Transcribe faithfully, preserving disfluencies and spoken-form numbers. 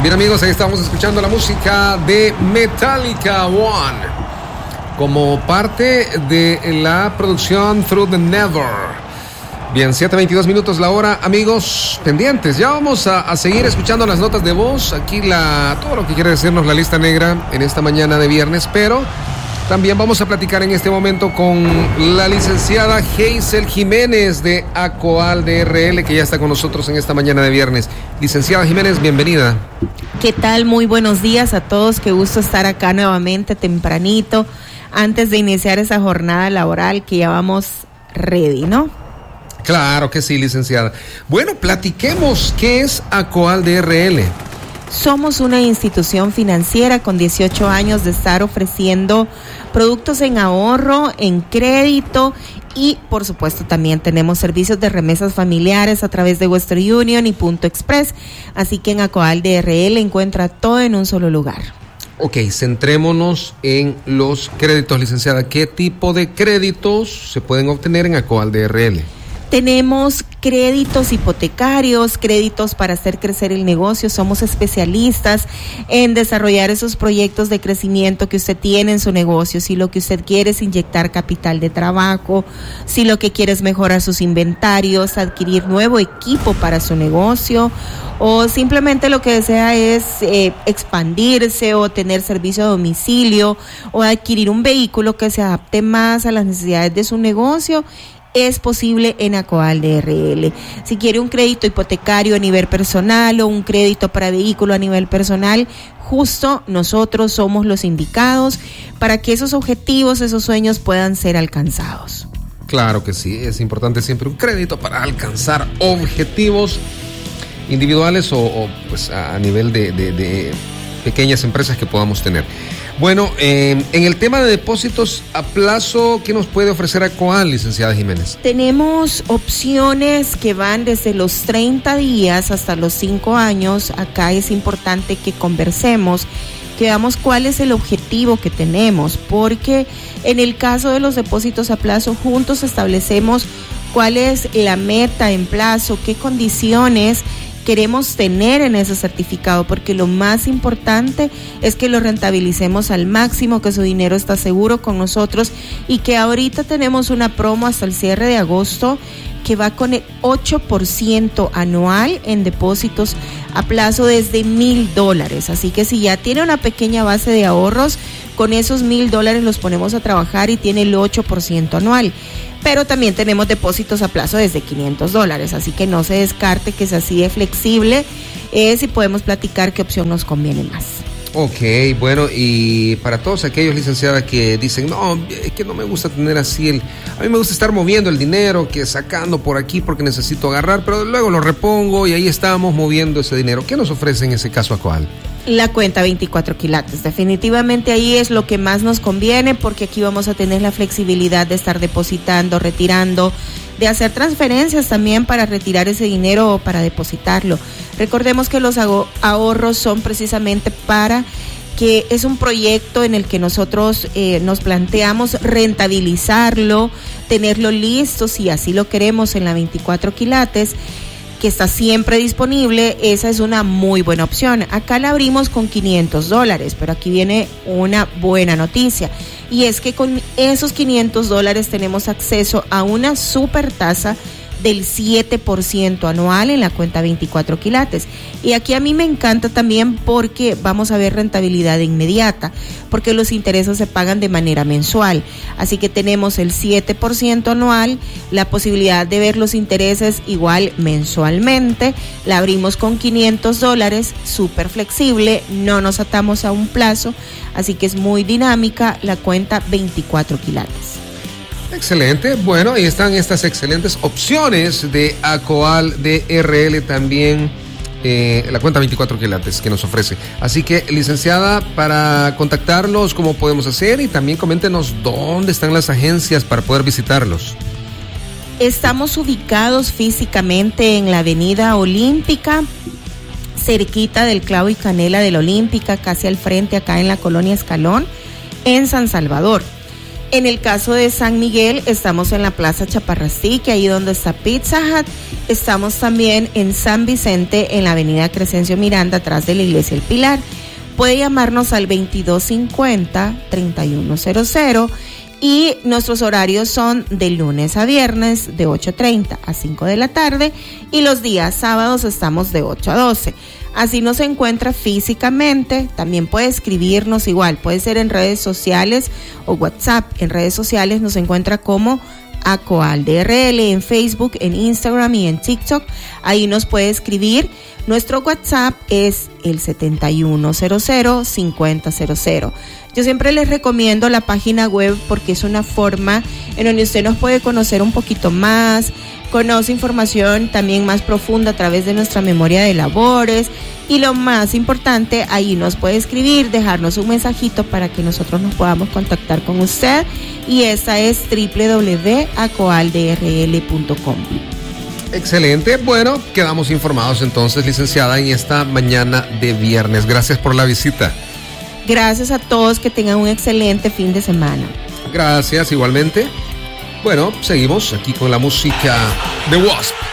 Bien, amigos, ahí estamos escuchando la música de Metallica One como parte de la producción Through the Never. Bien, siete veintidós minutos la hora, amigos, pendientes. Ya vamos a, a seguir escuchando las notas de voz. Aquí la todo lo que quiere decirnos la lista negra en esta mañana de viernes, pero también vamos a platicar en este momento con la licenciada Hazel Jiménez de ACOAL D R L, que ya está con nosotros en esta mañana de viernes. Licenciada Jiménez, bienvenida. ¿Qué tal? Muy buenos días a todos. Qué gusto estar acá nuevamente tempranito, antes de iniciar esa jornada laboral que ya vamos ready, ¿no? Claro que sí, licenciada. Bueno, platiquemos, ¿qué es ACOAL D R L? Somos una institución financiera con dieciocho años de estar ofreciendo productos en ahorro, en crédito y, por supuesto, también tenemos servicios de remesas familiares a través de Western Union y Punto Express. Así que en ACOAL D R L encuentra todo en un solo lugar. Ok, centrémonos en los créditos, licenciada. ¿Qué tipo de créditos se pueden obtener en ACOAL D R L? Tenemos créditos hipotecarios, créditos para hacer crecer el negocio. Somos especialistas en desarrollar esos proyectos de crecimiento que usted tiene en su negocio. Si lo que usted quiere es inyectar capital de trabajo, si lo que quiere es mejorar sus inventarios, adquirir nuevo equipo para su negocio, o simplemente lo que desea es eh, expandirse o tener servicio a domicilio o adquirir un vehículo que se adapte más a las necesidades de su negocio, es posible en ACOAL D R L. Si quiere un crédito hipotecario a nivel personal o un crédito para vehículo a nivel personal, justo nosotros somos los indicados para que esos objetivos, esos sueños puedan ser alcanzados. Claro que sí, es importante siempre un crédito para alcanzar objetivos individuales o, o pues a nivel de, de, de pequeñas empresas que podamos tener. Bueno, eh, en el tema de depósitos a plazo, ¿qué nos puede ofrecer ACOAL, licenciada Jiménez? Tenemos opciones que van desde los treinta días hasta los cinco años. Acá es importante que conversemos, que veamos cuál es el objetivo que tenemos, porque en el caso de los depósitos a plazo, juntos establecemos cuál es la meta en plazo, qué condiciones queremos tener en ese certificado, porque lo más importante es que lo rentabilicemos al máximo, que su dinero está seguro con nosotros y que ahorita tenemos una promo hasta el cierre de agosto que va con el ocho por ciento anual en depósitos a plazo desde mil dólares. Así que si ya tiene una pequeña base de ahorros, con esos mil dólares los ponemos a trabajar y tiene el ocho por ciento anual. Pero también tenemos depósitos a plazo desde quinientos dólares, así que no se descarte que es así de flexible, eh, si podemos platicar qué opción nos conviene más. Ok, bueno, y para todos aquellos, licenciadas, que dicen, no, es que no me gusta tener así, el, a mí me gusta estar moviendo el dinero, que sacando por aquí porque necesito agarrar, pero luego lo repongo y ahí estamos moviendo ese dinero. ¿Qué nos ofrece en ese caso ACOAL? La cuenta veinticuatro quilates, definitivamente ahí es lo que más nos conviene, porque aquí vamos a tener la flexibilidad de estar depositando, retirando, de hacer transferencias también para retirar ese dinero o para depositarlo. Recordemos que los ahorros son precisamente para que es un proyecto en el que nosotros eh, nos planteamos rentabilizarlo, tenerlo listo si así lo queremos en la veinticuatro quilates, que está siempre disponible. Esa es una muy buena opción. Acá la abrimos con quinientos dólares, pero aquí viene una buena noticia, y es que con esos quinientos dólares tenemos acceso a una super tasa del siete por ciento anual en la cuenta veinticuatro quilates. Y aquí a mí me encanta también porque vamos a ver rentabilidad inmediata, porque los intereses se pagan de manera mensual. Así que tenemos el siete por ciento anual, la posibilidad de ver los intereses igual mensualmente. La abrimos con quinientos dólares, súper flexible, no nos atamos a un plazo, así que es muy dinámica la cuenta veinticuatro quilates. Excelente, bueno, ahí están estas excelentes opciones de ACOAL D R L también, eh, la cuenta veinticuatro quilates que nos ofrece. Así que, licenciada, para contactarlos, ¿cómo podemos hacer? Y también coméntenos dónde están las agencias para poder visitarlos. Estamos ubicados físicamente en la Avenida Olímpica, cerquita del Clavo y Canela de la Olímpica, casi al frente acá en la Colonia Escalón, en San Salvador. En el caso de San Miguel, estamos en la Plaza Chaparrastique, ahí donde está Pizza Hut. Estamos también en San Vicente, en la avenida Crescencio Miranda, atrás de la Iglesia El Pilar. Puede llamarnos al veintidós cincuenta, treinta y uno cero cero y nuestros horarios son de lunes a viernes de ocho treinta a cinco de la tarde y los días sábados estamos de ocho a doce. Así nos encuentra físicamente, también puede escribirnos igual, puede ser en redes sociales o WhatsApp. En redes sociales nos encuentra como Acoal D R L, en Facebook, en Instagram y en TikTok. Ahí nos puede escribir. Nuestro WhatsApp es el setenta y uno cero cero, cincuenta cero cero. Yo siempre les recomiendo la página web porque es una forma en donde usted nos puede conocer un poquito más, conoce información también más profunda a través de nuestra memoria de labores y lo más importante, ahí nos puede escribir, dejarnos un mensajito para que nosotros nos podamos contactar con usted y esa es doble u doble u doble u punto acoal d r l punto com. Excelente, bueno, quedamos informados entonces, licenciada, en esta mañana de viernes. Gracias por la visita. Gracias a todos, que tengan un excelente fin de semana. Gracias, igualmente. Bueno, seguimos aquí con la música de W A S P.